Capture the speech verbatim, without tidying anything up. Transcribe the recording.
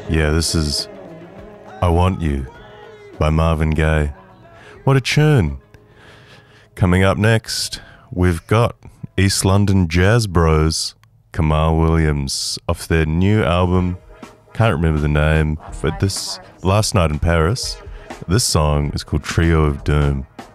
Yeah, this is I Want You by Marvin Gaye. What a tune. Coming up next, we've got East London Jazz Bros, Kamal Williams, off their new album. Can't remember the name, but this Last Night in Paris. This song is called Trio of Doom.